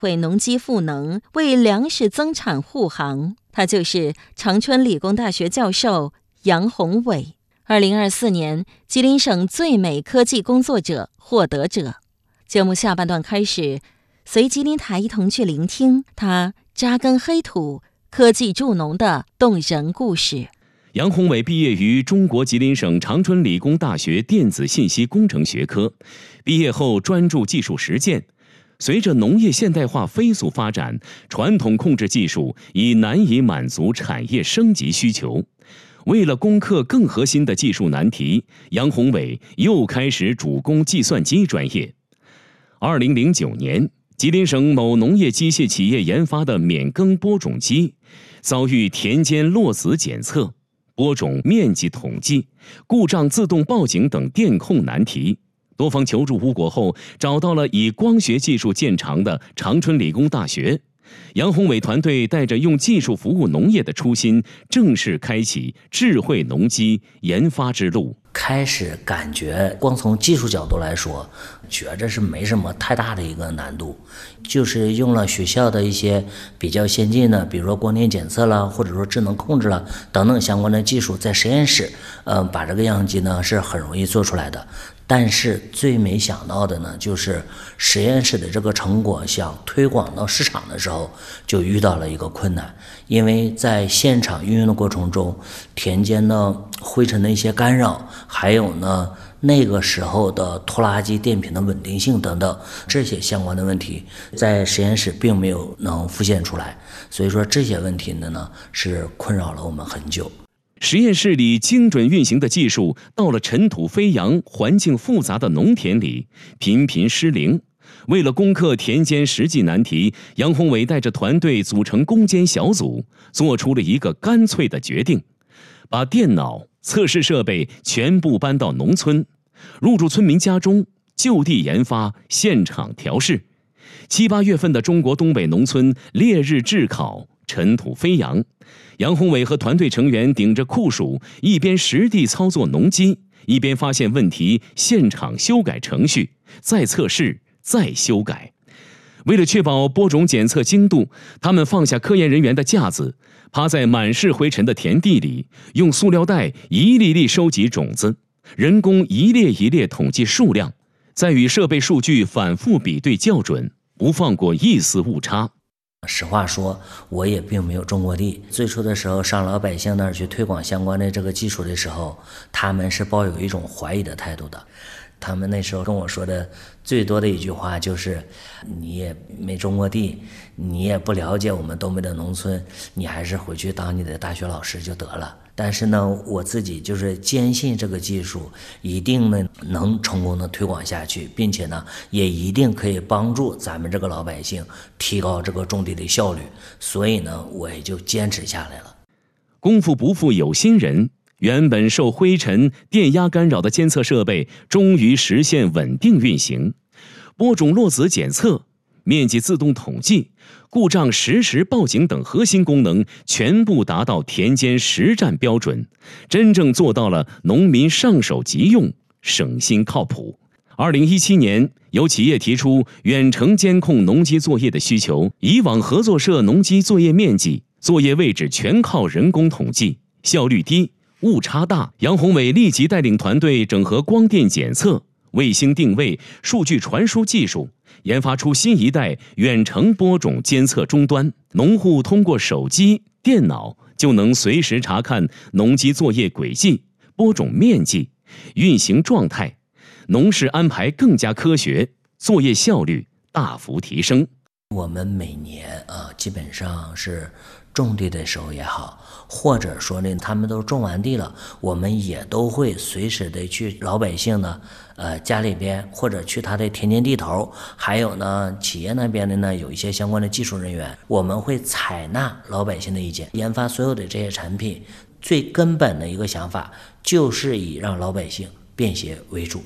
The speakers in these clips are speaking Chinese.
为农机赋能，为粮食增产护航。他就是长春理工大学教授杨宏伟，2024年吉林省最美科技工作者获得者。节目下半段开始，随吉林台一同去聆听他扎根黑土、科技助农的动人故事。 杨宏伟毕业于中国吉林省长春理工大学电子信息工程学科，毕业后专注技术实践。随着农业现代化飞速发展，传统控制技术已难以满足产业升级需求。为了攻克更核心的技术难题，杨宏伟又开始主攻计算机专业。2009年，吉林省某农业机械企业研发的免耕播种机遭遇田间落子检测、播种面积统计、故障自动报警等电控难题。多方求助无果后，找到了以光学技术见长的长春理工大学。杨宏伟团队带着用技术服务农业的初心，正式开启智慧农机研发之路。 开始感觉光从技术角度来说，觉着是没什么太大的一个难度，就是用了学校的一些比较先进的，比如说光电检测啦，或者说智能控制啦等等相关的技术，在实验室把这个样机呢是很容易做出来的。但是最没想到的呢，就是实验室的这个成果想推广到市场的时候，就遇到了一个困难。因为在现场运用的过程中，田间的灰尘的一些干扰，还有呢那个时候的拖拉机电瓶的稳定性等等这些相关的问题，在实验室并没有能浮现出来。所以说这些问题呢是困扰了我们很久。 实验室里精准运行的技术，到了尘土飞扬、环境复杂的农田里，频频失灵。为了攻克田间实际难题，杨宏伟带着团队组成攻坚小组，做出了一个干脆的决定：把电脑、测试设备全部搬到农村，入住村民家中，就地研发、现场调试。7、8月份的中国东北农村烈日炙烤，尘土飞扬。杨宏伟和团队成员顶着酷暑，一边实地操作农机，一边发现问题，现场修改程序，再测试，再修改。为了确保播种检测精度，他们放下科研人员的架子，趴在满是灰尘的田地里，用塑料袋一粒粒收集种子，人工一列一列统计数量，再与设备数据反复比对校准，不放过一丝误差。 实话说，我也并没有种过地。最初的时候上老百姓那儿去推广相关的这个技术的时候，他们是抱有一种怀疑的态度的。他们那时候跟我说的最多的一句话就是：“你也没种过地，你也不了解我们东北的农村，你还是回去当你的大学老师就得了。”但是呢，我自己就是坚信这个技术一定呢能成功的推广下去，并且呢也一定可以帮助咱们这个老百姓提高这个种地的效率，所以呢我也就坚持下来了。 功夫不负有心人，原本受灰尘、电压干扰的监测设备终于实现稳定运行，播种落子检测、面积自动统计、故障实时报警等核心功能全部达到田间实战标准，真正做到了农民上手即用，省心靠谱。2017年，有企业提出远程监控农机作业的需求，以往合作社农机作业面积、作业位置全靠人工统计，效率低，误差大。杨宏伟立即带领团队整合光电检测、卫星定位、数据传输技术，研发出新一代远程播种监测终端，农户通过手机、电脑就能随时查看农机作业轨迹、播种面积、运行状态，农事安排更加科学，作业效率大幅提升。 我们每年基本上是种地的时候也好，或者说呢他们都种完地了，我们也都会随时的去老百姓呢家里边，或者去他的田间地头，还有呢企业那边的呢有一些相关的技术人员，我们会采纳老百姓的意见，研发所有的这些产品。最根本的一个想法就是以让老百姓便携为主。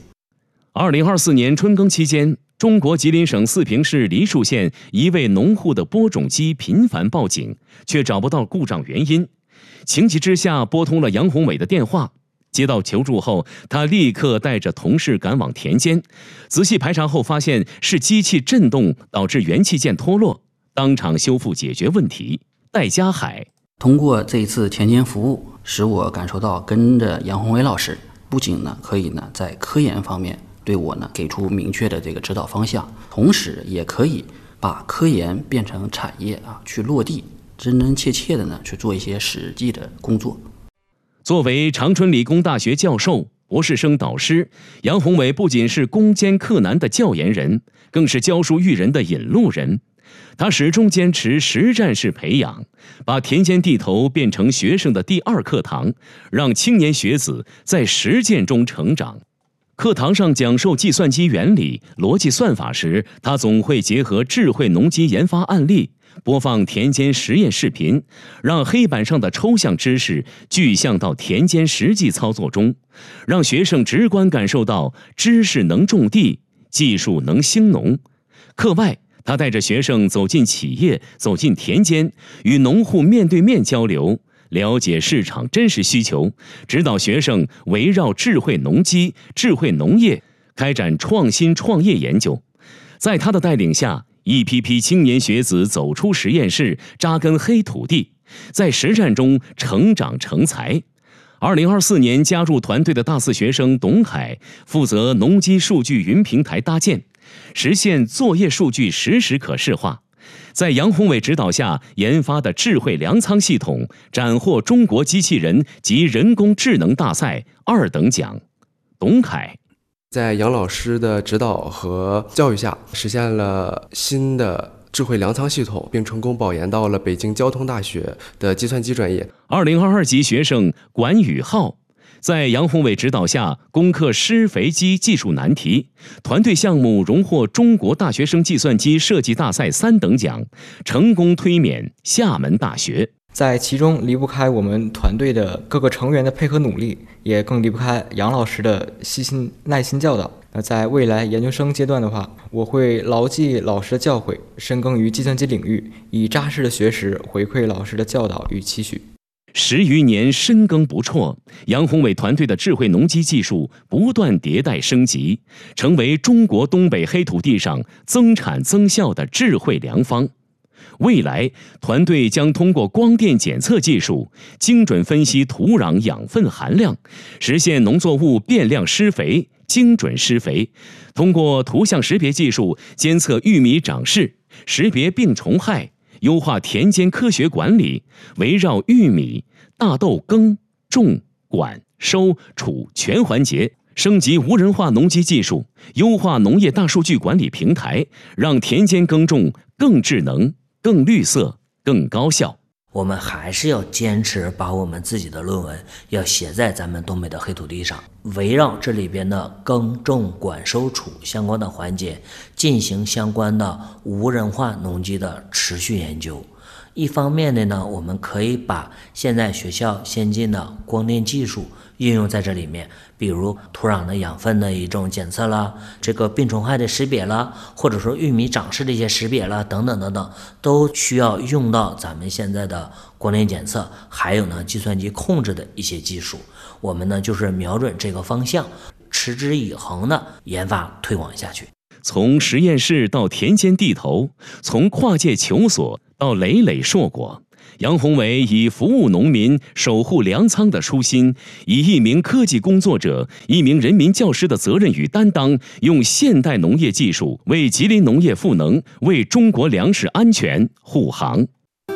2024年春耕期间，中国吉林省四平市梨树县一位农户的播种机频繁报警，却找不到故障原因。情急之下拨通了杨宏伟的电话， 接到求助后，他立刻带着同事赶往田间，仔细排查后发现是机器震动导致元器件脱落，当场修复解决问题。戴家海通过这一次田间服务，使我感受到跟着杨宏伟老师，不仅可以在科研方面对我给出明确的这个指导方向，同时也可以把科研变成产业去落地，真真切切的去做一些实际的工作。 作为长春理工大学教授、博士生导师，杨宏伟不仅是攻坚克难的教研人，更是教书育人的引路人。他始终坚持实战式培养，把田间地头变成学生的第二课堂，让青年学子在实践中成长。课堂上讲授计算机原理、逻辑算法时，他总会结合智慧农机研发案例，播放田间实验视频，让黑板上的抽象知识具象到田间实际操作中，让学生直观感受到知识能种地，技术能兴农。课外，他带着学生走进企业，走进田间，与农户面对面交流，了解市场真实需求，指导学生围绕智慧农机、智慧农业开展创新创业研究。在他的带领下，一批批青年学子走出实验室，扎根黑土地，在实战中成长成才。2024年加入团队的大四学生董凯负责农机数据云平台搭建，实现作业数据实时可视化。在杨宏伟指导下研发的智慧粮仓系统斩获中国机器人及人工智能大赛2等奖。董凯在杨老师的指导和教育下，实现了新的智慧粮仓系统，并成功保研到了北京交通大学的计算机专业。 2022级学生管宇浩在杨宏伟指导下攻克施肥机技术难题，团队项目荣获中国大学生计算机设计大赛3等奖，成功推免厦门大学。 在其中离不开我们团队的各个成员的配合努力，也更离不开杨老师的细心耐心教导。在未来研究生阶段的话，我会牢记老师的教诲，深耕于计算机领域，以扎实的学识回馈老师的教导与期许。 10余年深耕不辍，杨宏伟团队的智慧农机技术不断迭代升级，成为中国东北黑土地上增产增效的智慧良方。未来，团队将通过光电检测技术，精准分析土壤养分含量，实现农作物变量施肥、精准施肥；通过图像识别技术，监测玉米长势，识别病虫害，优化田间科学管理，围绕玉米、大豆耕、种、管、收、储全环节，升级无人化农机技术，优化农业大数据管理平台，让田间耕种更智能、更绿色、更高效。 我们还是要坚持把我们自己的论文要写在咱们东北的黑土地上，围绕这里边的耕种管收储相关的环节进行相关的无人化农机的持续研究。一方面的呢，我们可以把现在学校先进的光电技术运用在这里面，比如土壤的养分的一种检测啦，这个病虫害的识别啦，或者说玉米长势的一些识别啦，等等等等，都需要用到咱们现在的光电检测，还有呢计算机控制的一些技术。我们呢就是瞄准这个方向，持之以恒的研发推广下去。 从实验室到田间地头，从跨界求索到累累硕果，杨宏伟以服务农民、守护粮仓的初心，以一名科技工作者、一名人民教师的责任与担当，用现代农业技术为吉林农业赋能，为中国粮食安全护航。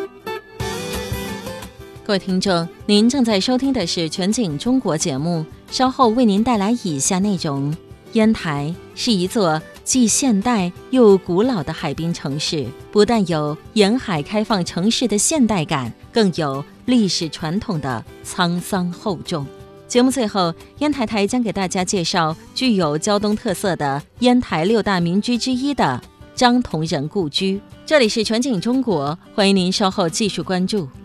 各位听众，您正在收听的是全景中国节目，稍后为您带来以下内容。烟台是一座既现代又古老的海滨城市，不但有沿海开放城市的现代感，更有历史传统的沧桑厚重。节目最后，烟台台将给大家介绍具有胶东特色的烟台6大民居之一的张同仁故居。这里是全景中国，欢迎您稍后继续关注。